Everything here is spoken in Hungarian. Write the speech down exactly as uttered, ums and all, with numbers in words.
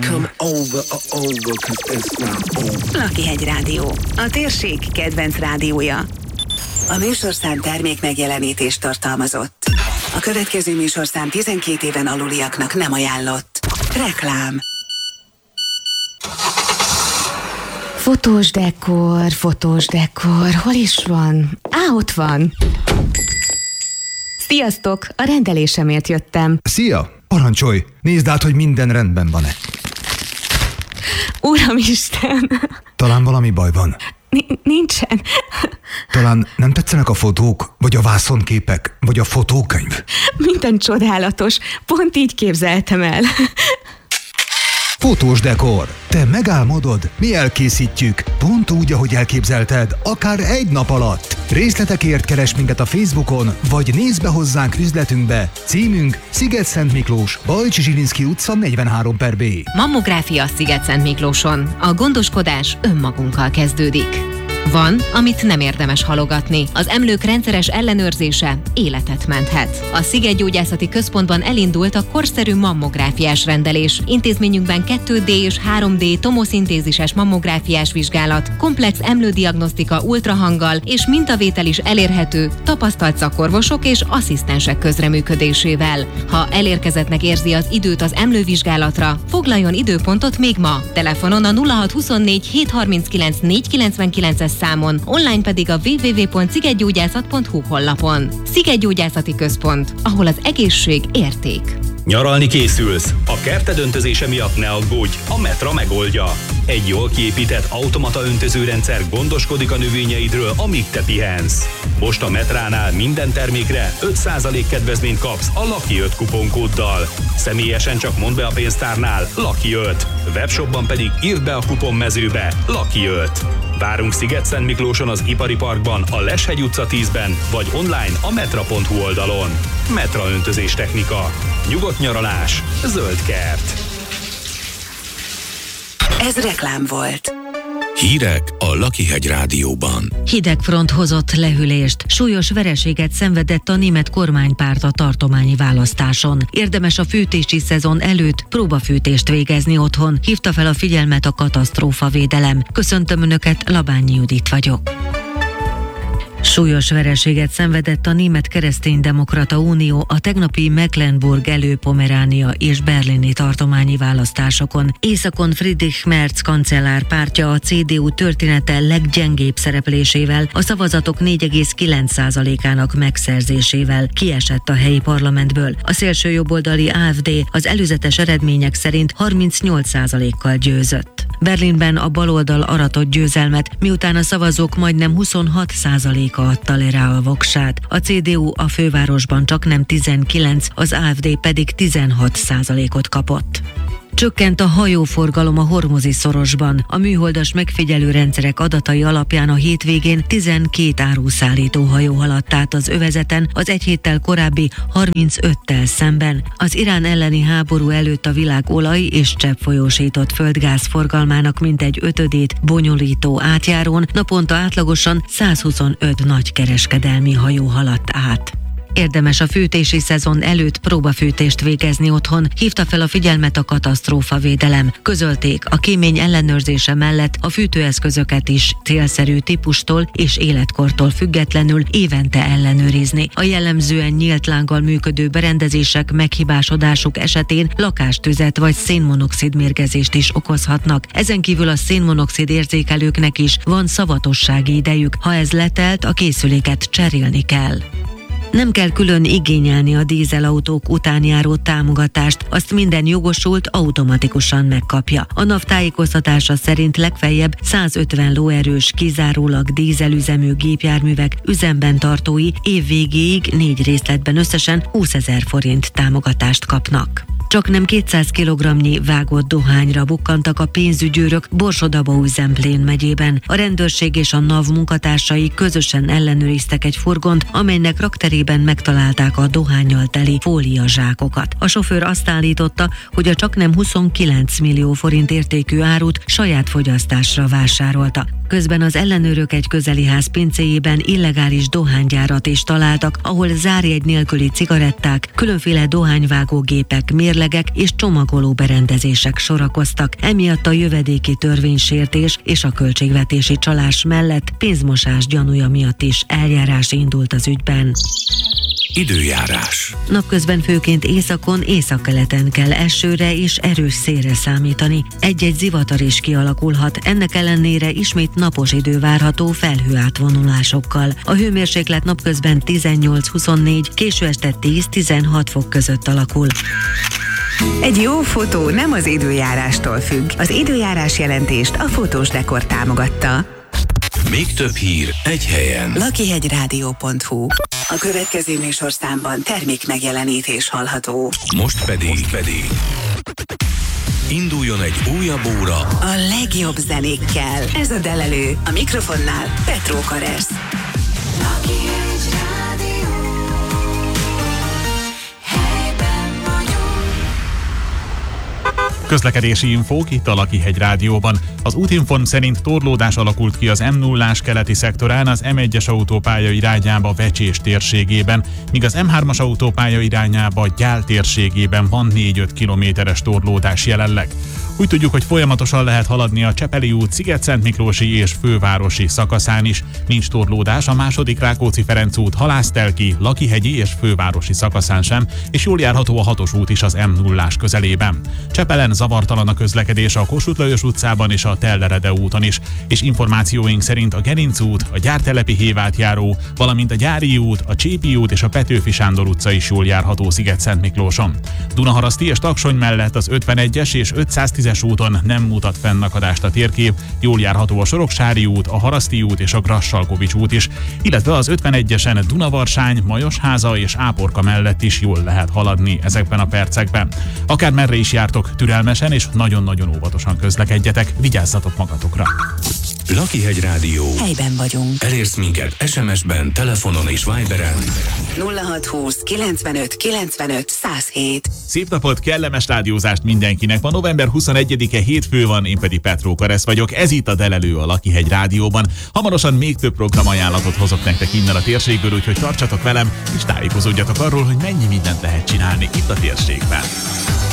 Come over, uh, over, 'cause it's not over. Lakihegy Rádió, a térség kedvenc rádiója. A műsorszám termék megjelenítést tartalmazott. A következő műsorszám tizenkét éven aluliaknak nem ajánlott. Reklám. Fotós dekor, fotós dekor, hol is van? Á, ott van. Sziasztok, a rendelésemért jöttem. Szia, parancsolj, nézd át, hogy minden rendben van-e. Uramisten! Talán valami baj van. N- nincsen. Talán nem tetszenek a fotók, vagy a vászonképek, vagy a fotókönyv? Minden csodálatos, pont így képzeltem el. Fotós dekor. Te megálmodod, mi elkészítjük. Pont úgy, ahogy elképzelted, akár egy nap alatt. Részletekért keres minket a Facebookon, vagy nézz be hozzánk üzletünkbe. Címünk Sziget-Szent Miklós, Bajcsi Zsilinszky utca negyvenhárom per B. Mammográfia Sziget-Szent Miklóson. A gondoskodás önmagunkkal kezdődik. Van, amit nem érdemes halogatni. Az emlők rendszeres ellenőrzése életet menthet. A Szigetgyógyászati Központban elindult a korszerű mammográfiás rendelés. Intézményünkben kettő dé és három dé tomoszintézises mammográfiás vizsgálat, komplex emlődiagnosztika ultrahanggal és mintavétel is elérhető tapasztalt szakorvosok és asszisztensek közreműködésével. Ha elérkezettnek érzi az időt az emlővizsgálatra, foglaljon időpontot még ma. Telefonon a nulla hat huszonnégy hét harminckilenc négy kilencvenkilences számon, online pedig a double-u double-u double-u pont szigetgyógyászat pont hu honlapon. Szigetgyógyászati Központ, ahol az egészség érték. Nyaralni készülsz? A kerted öntözése miatt ne aggódj, a Metra megoldja. Egy jól kiépített automata öntözőrendszer gondoskodik a növényeidről, amíg te pihensz. Most a Metránál minden termékre öt százalék kedvezményt kapsz a Lucky öt kuponkóddal. Személyesen csak mondd be a pénztárnál Lucky öt. Webshopban pedig írd be a kuponmezőbe Lucky öt. Várunk Sziget-Szent Miklóson az Ipari Parkban, a Leshegy utca tízben, vagy online a metra pont hu oldalon. Metra öntözés technika. Nyugodt nyaralás, zöld kert. Ez reklám volt. Hírek a Lakihegy Rádióban. Hidegfront hozott lehűlést, súlyos vereséget szenvedett a német kormánypárt a tartományi választáson. Érdemes a fűtési szezon előtt próbafűtést végezni otthon, hívta fel a figyelmet a katasztrófavédelem. Köszöntöm Önöket, Labányi Judit vagyok. Súlyos vereséget szenvedett a Német Kereszténydemokrata Unió a tegnapi Mecklenburg-Elő-Pomeránia és berlini tartományi választásokon. Északon Friedrich Merz kancellár pártja a cé dé u története leggyengébb szereplésével, a szavazatok négy egész kilenc százalékának megszerzésével kiesett a helyi parlamentből. A szélsőjobboldali á ef dé az előzetes eredmények szerint harmincnyolc százalékkal győzött. Berlinben a baloldal aratott győzelmet, miután a szavazók majdnem huszonhat százaléka adta le rá a voksát. A cé dé u a fővárosban csaknem tizenkilenc, az á ef dé pedig tizenhat százalékot kapott. Csökkent a hajóforgalom a Hormuzi szorosban. A műholdas megfigyelő rendszerek adatai alapján a hétvégén tizenkét áruszállító hajó haladt át az övezeten, az egy héttel korábbi harmincöttel szemben. Az Irán elleni háború előtt a világ olaj és cseppfolyósított földgáz forgalmának mintegy ötödét bonyolító átjárón naponta átlagosan százhuszonöt nagykereskedelmi hajó haladt át. Érdemes a fűtési szezon előtt próbafűtést végezni otthon, hívta fel a figyelmet a katasztrófavédelem. Közölték, a kémény ellenőrzése mellett a fűtőeszközöket is célszerű típustól és életkortól függetlenül évente ellenőrizni. A jellemzően nyílt lánggal működő berendezések meghibásodásuk esetén lakástüzet vagy szénmonoxid mérgezést is okozhatnak. Ezen kívül a szénmonoxid érzékelőknek is van szavatossági idejük, ha ez letelt, a készüléket cserélni kell. Nem kell külön igényelni a dízelautók után járó támogatást, azt minden jogosult automatikusan megkapja. A NAV tájékoztatása szerint legfeljebb százötven lóerős, kizárólag dízelüzemű gépjárművek üzemben tartói év végéig négy részletben összesen húszezer forint támogatást kapnak. Csaknem kétszáz kilogramnyi vágott dohányra bukkantak a pénzügyőrök Borsod-Abaúj-Zemplén megyében. A rendőrség és a NAV munkatársai közösen ellenőriztek egy furgont, amelynek rakterében megtalálták a dohánnyal teli fóliazsákokat. A sofőr azt állította, hogy a csaknem huszonkilenc millió forint értékű árut saját fogyasztásra vásárolta. Közben az ellenőrök egy közeli ház pincéjében illegális dohánygyárat is találtak, ahol zárjegy nélküli cigaretták, különféle dohányvágógépek, mérlegek és csomagoló berendezések sorakoztak. Emiatt a jövedéki törvénysértés és a költségvetési csalás mellett pénzmosás gyanúja miatt is eljárás indult az ügyben. Időjárás. Napközben főként északon, északkeleten kell esőre és erős szélre számítani. Egy-egy zivatar is kialakulhat, ennek ellenére ismét napos idő várható felhőátvonulásokkal. A hőmérséklet napközben tizennyolc-huszonnégy, késő este tíz-tizenhat fok között alakul. Egy jó fotó nem az időjárástól függ. Az időjárás jelentést a Fotós Dekor támogatta. Még több hír egy helyen. lakihegyrádió pont hu. A következő műsorszámban termék megjelenítés hallható. Most pedig, pedig induljon egy újabb óra A legjobb zenékkel. Ez a Delelő. A mikrofonnál Petró Karesz. Közlekedési infók itt a Lakihegy Rádióban. Az útinform szerint torlódás alakult ki az em nullás keleti szektorán az em egyes autópálya irányába Vecsés térségében, míg az em hármas autópálya irányába Gyál térségében van négy-öt kilométeres torlódás jelenleg. Úgy tudjuk, hogy folyamatosan lehet haladni a Csepeli út, Sziget-Szentmiklósi és Fővárosi szakaszán is. Nincs torlódás a második Rákóczi-Ferenc út, Halásztelki, Lakihegyi és Fővárosi szakaszán sem, és jól járható a hatos út is az em nullás közelében. Csepelen zavartalan a közlekedés a Kossuth Lajos utcában és a Tellerede úton is, és információink szerint a Gerinc út, a Gyártelepi hévátjáró, valamint a Gyári út, a Csépi út és a Petőfi Sándor utca is jól járható Sziget-Szentmiklóson. Dunaharaszti és Taksony mellett az ötvenegyes és ötszáztízes úton nem mutat fennakadást a térkép, jól járható a Soroksári út, a Haraszti út és a Grassalkovics út is, illetve az ötvenegyesen Dunavarsány, Majosháza és Áporka mellett is jól lehet haladni ezekben a percekben. Akár merre is jártok, türelmesen és nagyon-nagyon óvatosan közlekedjetek, vigyázzatok magatokra! Lakihegy Rádió. Helyben vagyunk. Elérsz minket es em es-ben, telefonon és Viberen. nulla hat húsz kilencvenöt kilencvenöt száz hét. Szép napot, kellemes rádiózást mindenkinek! Ma november huszonegyedike, hétfő van, én pedig Petró Karesz vagyok. Ez itt a Delelő a Lakihegy Rádióban. Hamarosan még több programajánlatot hozok nektek innen a térségből, úgyhogy tartsatok velem, és tájékozódjatok arról, hogy mennyi mindent lehet csinálni itt a térségben.